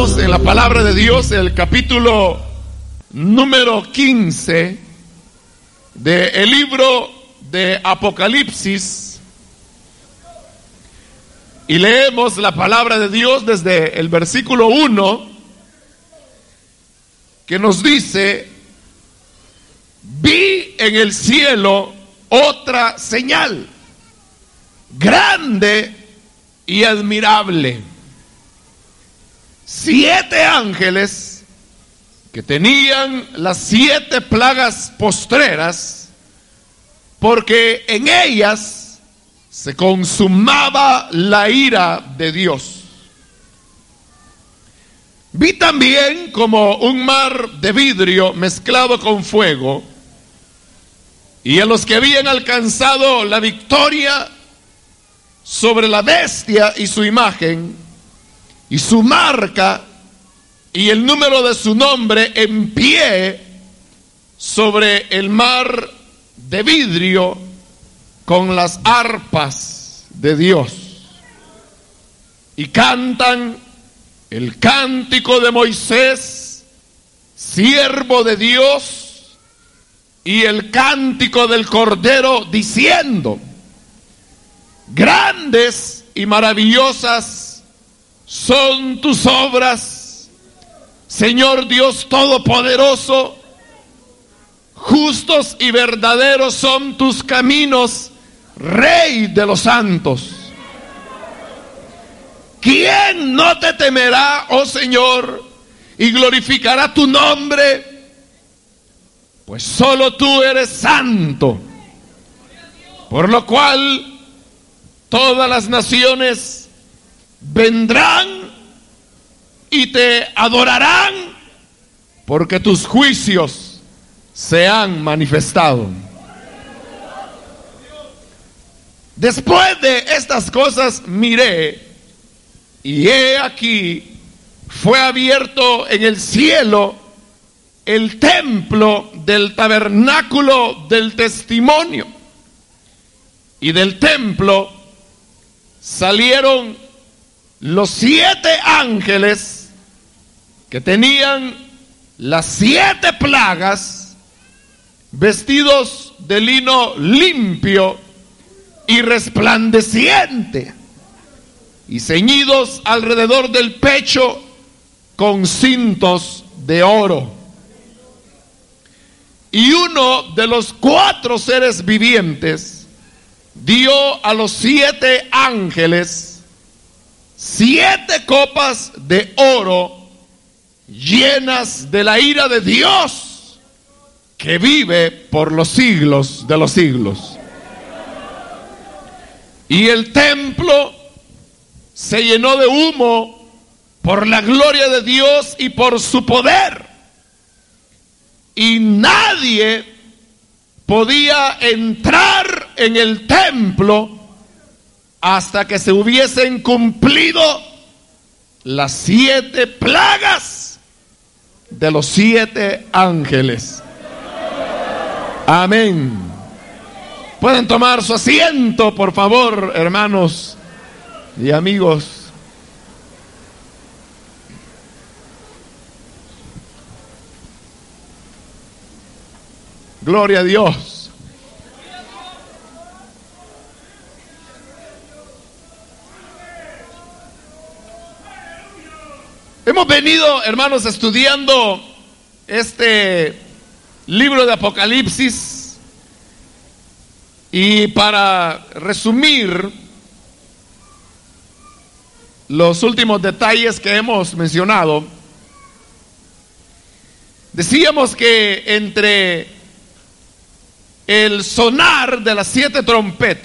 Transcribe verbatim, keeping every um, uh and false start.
Estamos en la palabra de Dios, el capítulo número quince del libro de Apocalipsis, y leemos la palabra de Dios desde el versículo uno, que nos dice: vi en el cielo otra señal, grande y admirable. Siete ángeles que tenían las siete plagas postreras, porque en ellas se consumaba la ira de Dios. Vi también como un mar de vidrio mezclado con fuego, y a los que habían alcanzado la victoria sobre la bestia y su imagen, y su marca, y el número de su nombre, en pie sobre el mar de vidrio con las arpas de Dios. Y cantan el cántico de Moisés, siervo de Dios, y el cántico del Cordero, diciendo: grandes y maravillosas son tus obras, Señor Dios Todopoderoso. Justos y verdaderos son tus caminos, Rey de los santos. ¿Quién no te temerá, oh Señor, y glorificará tu nombre? Pues solo tú eres santo. Por lo cual todas las naciones vendrán y te adorarán, porque tus juicios se han manifestado. Después de estas cosas miré, y he aquí fue abierto en el cielo el templo del tabernáculo del testimonio, y del templo salieron los siete ángeles que tenían las siete plagas, vestidos de lino limpio y resplandeciente, y ceñidos alrededor del pecho con cintos de oro. Y uno de los cuatro seres vivientes dio a los siete ángeles siete copas de oro llenas de la ira de Dios, que vive por los siglos de los siglos. Y el templo se llenó de humo por la gloria de Dios y por su poder, y nadie podía entrar en el templo hasta que se hubiesen cumplido las siete plagas de los siete ángeles. Amén. Pueden tomar su asiento, por favor, hermanos y amigos. Gloria a Dios. Hemos venido, hermanos, estudiando este libro de Apocalipsis, y para resumir los últimos detalles que hemos mencionado, decíamos que entre el sonar de las siete trompetas